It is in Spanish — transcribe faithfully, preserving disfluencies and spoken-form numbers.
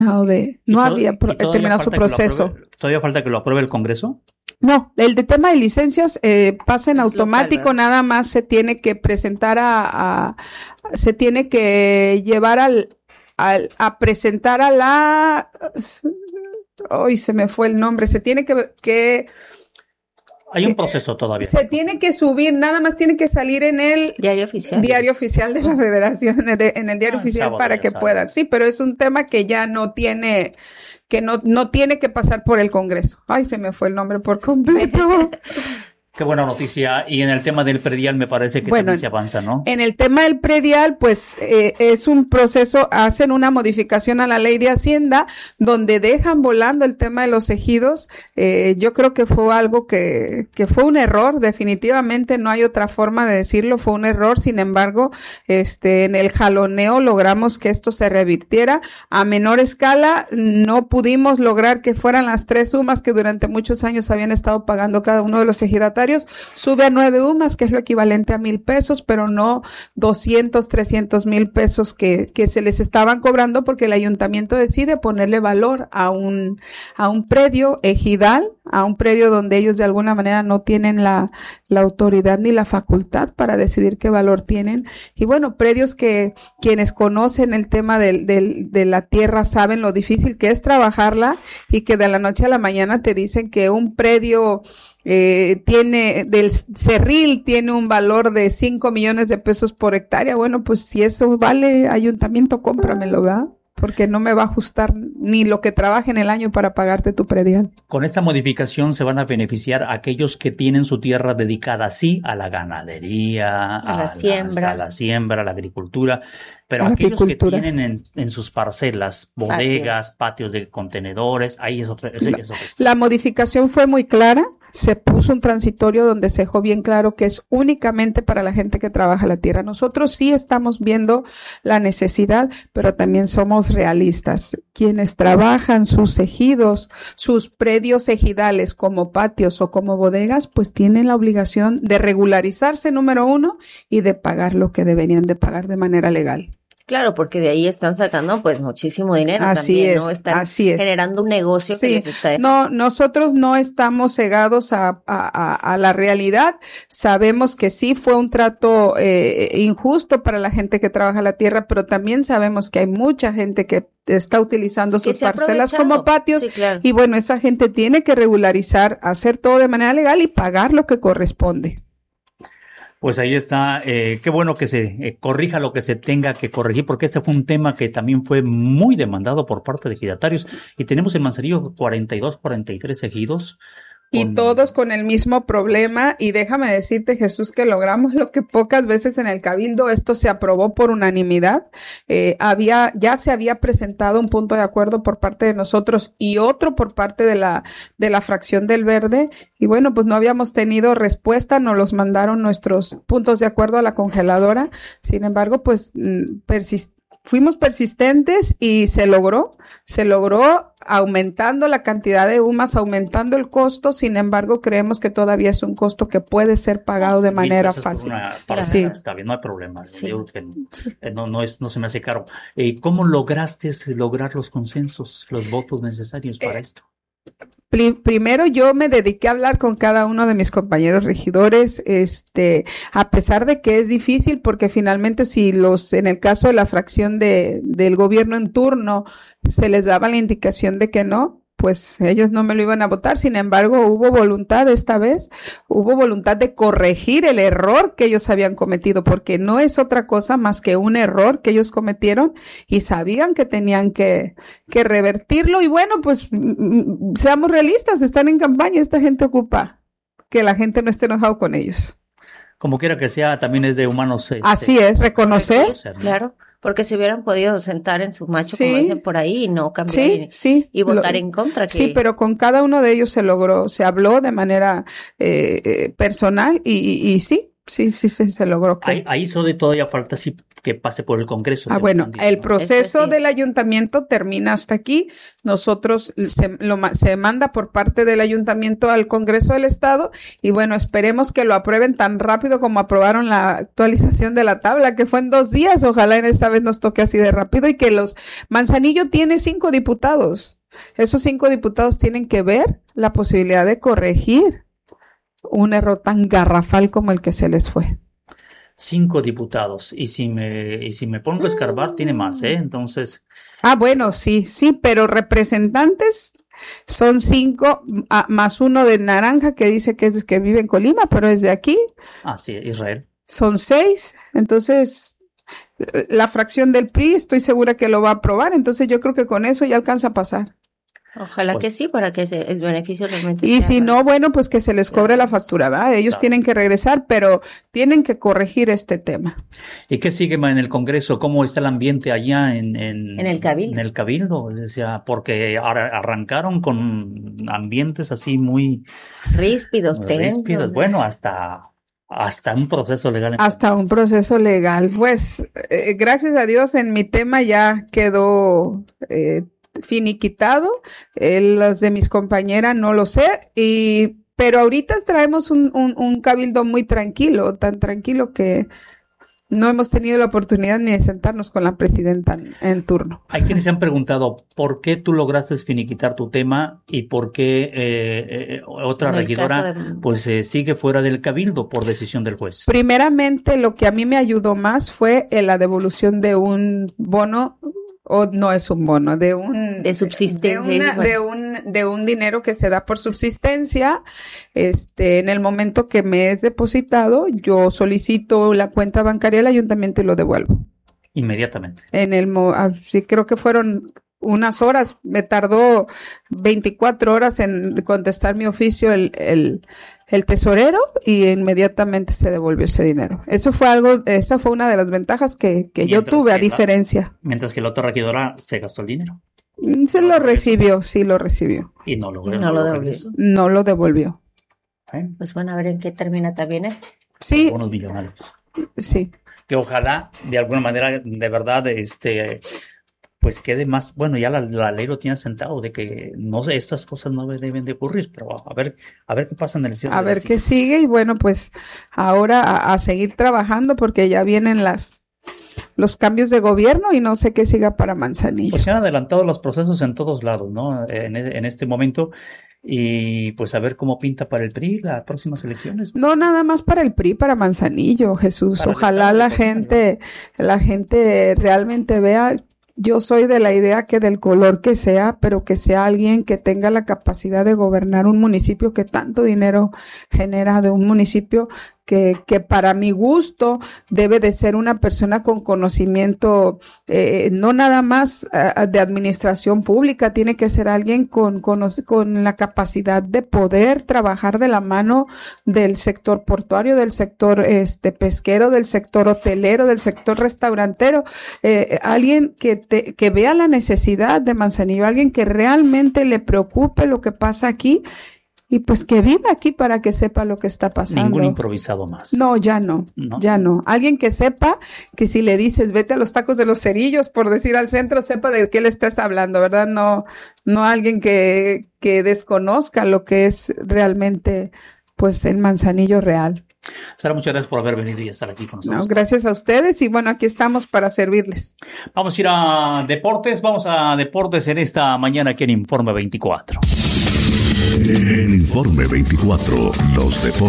de, no todo, había pro, terminado su proceso. Apruebe, ¿Todavía falta que lo apruebe el Congreso? No, el de tema de licencias eh, pasa en es automático, local, nada más se tiene que presentar a, a se tiene que llevar al, al a presentar a la, hoy se me fue el nombre, se tiene que, que hay un proceso todavía. Se tiene que subir, nada más tiene que salir en el diario oficial, diario oficial de la Federación, de, en el diario ah, oficial para que sabe. puedan. Sí, pero es un tema que ya no tiene, que no, no tiene que pasar por el Congreso. Ay, se me fue el nombre por completo. Qué buena noticia. Y en el tema del predial me parece que bueno, también se avanza, ¿no? En el tema del predial, pues eh, es un proceso, hacen una modificación a la ley de Hacienda donde dejan volando el tema de los ejidos. Eh, yo creo que fue algo que, que fue un error, definitivamente no hay otra forma de decirlo, fue un error. Sin embargo, este, en el jaloneo logramos que esto se revirtiera a menor escala. No pudimos lograr que fueran las tres sumas que durante muchos años habían estado pagando cada uno de los ejidatarios. Sube a nueve U M A S, que es lo equivalente a mil pesos, pero no doscientos, trescientos mil pesos que, que se les estaban cobrando porque el ayuntamiento decide ponerle valor a un, a un predio ejidal, a un predio donde ellos de alguna manera no tienen la, la autoridad ni la facultad para decidir qué valor tienen. Y bueno, predios que quienes conocen el tema del, del, de la tierra saben lo difícil que es trabajarla y que de la noche a la mañana te dicen que un predio Eh, tiene, del cerril tiene un valor de cinco millones de pesos por hectárea. Bueno, pues si eso vale, ayuntamiento, cómpramelo, ¿verdad? Porque no me va a ajustar ni lo que trabaje en el año para pagarte tu predial. Con esta modificación se van a beneficiar aquellos que tienen su tierra dedicada sí a la ganadería, a, a la siembra, a la siembra, a la agricultura, pero aquellos que tienen en, en sus parcelas bodegas, patios, patios de contenedores, ahí es otra. Es, la, es otra la modificación fue muy clara. Se puso un transitorio donde se dejó bien claro que es únicamente para la gente que trabaja la tierra. Nosotros sí estamos viendo la necesidad, pero también somos realistas. Quienes trabajan sus ejidos, sus predios ejidales como patios o como bodegas, pues tienen la obligación de regularizarse, número uno, y de pagar lo que deberían de pagar de manera legal. Claro, porque de ahí están sacando pues muchísimo dinero así también, es, ¿no? Están así es. generando un negocio sí. que les está... No, nosotros no estamos cegados a, a, a la realidad. Sabemos que sí fue un trato eh, injusto para la gente que trabaja la tierra, pero también sabemos que hay mucha gente que está utilizando sus parcelas como patios. Sí, claro. Y bueno, esa gente tiene que regularizar, hacer todo de manera legal y pagar lo que corresponde. Pues ahí está, eh, qué bueno que se eh, corrija lo que se tenga que corregir, porque este fue un tema que también fue muy demandado por parte de ejidatarios, y tenemos en Manzanillo cuarenta y dos, cuarenta y tres ejidos. Y con... todos con el mismo problema, y déjame decirte, Jesús, que logramos lo que pocas veces en el Cabildo, esto se aprobó por unanimidad. Eh, había, ya se había presentado un punto de acuerdo por parte de nosotros y otro por parte de la, de la fracción del Verde, y bueno, pues no habíamos tenido respuesta, nos los mandaron nuestros puntos de acuerdo a la congeladora. Sin embargo, pues persist- fuimos persistentes y se logró, se logró aumentando la cantidad de U M A S, aumentando el costo. Sin embargo, creemos que todavía es un costo que puede ser pagado sí, de manera fácil. Una sí. Está bien, no hay problema. Sí. Yo creo que sí. no, no, es, no se me hace caro. Eh, ¿Cómo lograste lograr los consensos, los votos necesarios para eh. esto? Primero yo me dediqué a hablar con cada uno de mis compañeros regidores, este, a pesar de que es difícil, porque finalmente si los, en el caso de la fracción de, del gobierno en turno, se les daba la indicación de que no, pues ellos no me lo iban a votar. Sin embargo, hubo voluntad esta vez, hubo voluntad de corregir el error que ellos habían cometido, porque no es otra cosa más que un error que ellos cometieron y sabían que tenían que, que revertirlo. Y bueno, pues seamos realistas, están en campaña, esta gente ocupa que la gente no esté enojado con ellos. Como quiera que sea, también es de humanos. Este, Así es, reconocer. reconocer, ¿no? Claro. Porque se hubieran podido sentar en su macho, sí, como dicen por ahí, y no cambiar sí, y, sí, y votar lo, en contra. Que... Sí, pero con cada uno de ellos se logró, se habló de manera eh, personal y, y, y sí, sí, sí, sí, se logró. Que... Ahí, ahí sobre todavía falta sí que pase por el Congreso. Ah, bueno, el proceso del ayuntamiento termina hasta aquí. Nosotros se, lo, se manda por parte del ayuntamiento al Congreso del Estado y bueno, esperemos que lo aprueben tan rápido como aprobaron la actualización de la tabla, que fue en dos días. Ojalá en esta vez nos toque así de rápido y que los... Manzanillo tiene cinco diputados. Esos cinco diputados tienen que ver la posibilidad de corregir un error tan garrafal como el que se les fue. Cinco diputados. Y si me, y si me pongo a escarbar, tiene más, ¿eh? Entonces. Ah, bueno, sí, sí, pero representantes son cinco, ah, más uno de Naranja que dice que es que vive en Colima, pero es de aquí. Ah, sí, Israel. Son seis. Entonces, la fracción del P R I estoy segura que lo va a aprobar. Entonces, yo creo que con eso ya alcanza a pasar. Ojalá pues, que sí, para que se, el beneficio realmente y sea si no, bueno, pues que se les cobre la factura, ¿verdad? Ellos claro. tienen que regresar, pero tienen que corregir este tema. ¿Y qué sigue en el Congreso? ¿Cómo está el ambiente allá en, en, en el Cabildo? En el Cabildo, o sea, porque arrancaron con ambientes así muy ríspidos, tensos. Ríspidos, bueno, hasta... Hasta un proceso legal. Hasta un proceso legal. Pues, eh, gracias a Dios, en mi tema ya quedó eh, finiquitado. Eh, las de mis compañeras no lo sé. Y, pero ahorita traemos un, un, un cabildo muy tranquilo, tan tranquilo que no hemos tenido la oportunidad ni de sentarnos con la presidenta en, en turno. Hay quienes se han preguntado por qué tú lograste finiquitar tu tema y por qué eh, eh, otra regidora de... pues eh, sigue fuera del cabildo por decisión del juez. Primeramente, lo que a mí me ayudó más fue en la devolución de un bono, o no es un bono, de un de subsistencia, de, una, de un de un dinero que se da por subsistencia. Este, en el momento que me es depositado, yo solicito la cuenta bancaria del ayuntamiento y lo devuelvo inmediatamente. En el sí, creo que fueron unas horas, me tardó veinticuatro horas en contestar mi oficio el el el tesorero y inmediatamente se devolvió ese dinero. Eso fue algo, esa fue una de las ventajas que, que yo tuve, que a diferencia. La, mientras que la otra regidora se gastó el dinero. Se lo recibió, sí lo recibió. Y no lo, no no lo devolvió. No lo devolvió. ¿Eh? Pues bueno, a ver en qué termina también eso. Sí. Bonos millonarios. Sí. Que ojalá, de alguna manera, de verdad, este... pues quede más, bueno, ya la, la ley lo tiene sentado de que no sé, estas cosas no deben de ocurrir, pero a ver, a ver qué pasa en el cielo. A ver qué sigue y bueno, pues ahora a, a seguir trabajando porque ya vienen las los cambios de gobierno y no sé qué siga para Manzanillo. Pues se han adelantado los procesos en todos lados, ¿no? En, en este momento. Y pues a ver cómo pinta para el P R I las próximas elecciones. No, nada más para el P R I, para Manzanillo, Jesús. Para Ojalá la gente, la gente realmente vea. Yo soy de la idea que del color que sea, pero que sea alguien que tenga la capacidad de gobernar un municipio que tanto dinero genera, de un municipio que, que para mi gusto debe de ser una persona con conocimiento, eh, no nada más uh, de administración pública, tiene que ser alguien con, con, con la capacidad de poder trabajar de la mano del sector portuario, del sector este pesquero, del sector hotelero, del sector restaurantero, eh, alguien que, te, que vea la necesidad de Manzanillo, alguien que realmente le preocupe lo que pasa aquí. Y pues que viva aquí para que sepa lo que está pasando. Ningún improvisado más. No, ya no, no, ya no. Alguien que sepa que si le dices vete a los tacos de los cerillos, por decir al centro, sepa de qué le estás hablando, ¿verdad? No, no alguien que, que desconozca lo que es realmente pues el Manzanillo real. Sara, muchas gracias por haber venido y estar aquí con nosotros. No, gracias a ustedes y bueno, aquí estamos para servirles. Vamos a ir a deportes, vamos a deportes en esta mañana aquí en Informe veinticuatro. En Informe veinticuatro, los deportes.